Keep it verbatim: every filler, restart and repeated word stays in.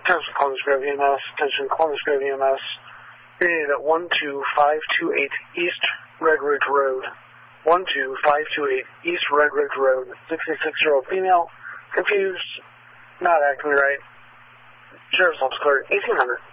Attention Columbus Grove E M S. Attention Columbus Grove E M S. You're needed at one two five two eight East Red Ridge Road. one two five two eight East Red Ridge Road. sixty-six-year-old female. Confused. Not acting right. Sheriff's Office Clerk, eighteen hundred.